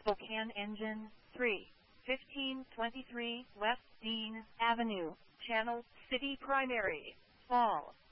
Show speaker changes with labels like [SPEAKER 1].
[SPEAKER 1] Spokane Engine 3, 1523 West Dean Avenue, Channel City Primary, Fall.